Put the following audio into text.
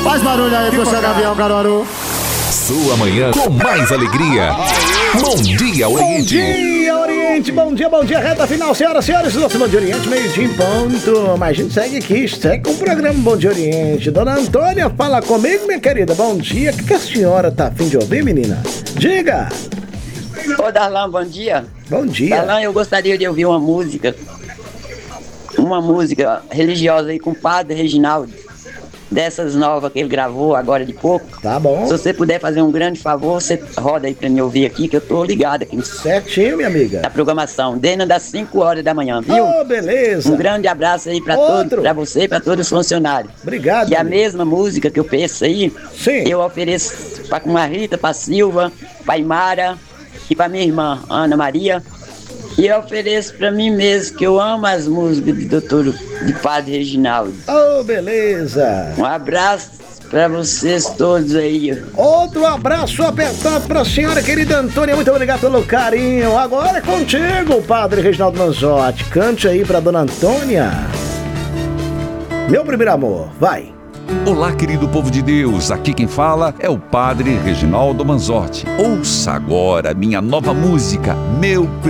Faz barulho aí pro seu Gavião, Caruaru. Sua manhã com mais alegria. Bom dia, Oriente. Bom dia, Oriente. Bom dia. Reta final, senhoras e senhores. Nosso Bom Dia Oriente, meio-dia em ponto. Mas a gente segue aqui, segue com o programa Bom Dia Oriente. Dona Antônia, fala comigo, minha querida. Bom dia. O que a senhora tá a fim de ouvir, menina? Diga. Ô, Darlan, bom dia. Bom dia. Darlan, eu gostaria de ouvir uma música religiosa aí com o Padre Reginaldo, dessas novas que ele gravou agora de pouco. Tá bom. Se você puder fazer um grande favor, você roda aí pra me ouvir aqui, que eu tô ligado aqui Certinho, minha amiga. na programação, desde das 5 horas da manhã, viu? Ô, beleza. Um grande abraço aí pra Outro. todos, pra você e pra todos os funcionários. Obrigado. E a amigo. mesma música que eu peço aí, Sim. eu ofereço pra Rita, pra Silva, pra Imara e pra minha irmã, Ana Maria. E eu ofereço pra mim mesmo, que eu amo as músicas de Padre Reginaldo. Ô, beleza. Um abraço pra vocês todos aí. Outro abraço apertado pra senhora querida Antônia. Muito obrigado pelo carinho. Agora é contigo, Padre Reginaldo Manzotti. Cante aí pra Dona Antônia. Meu primeiro amor, vai. Olá, querido povo de Deus, aqui quem fala é o Padre Reginaldo Manzotti. Ouça agora minha nova música, Meu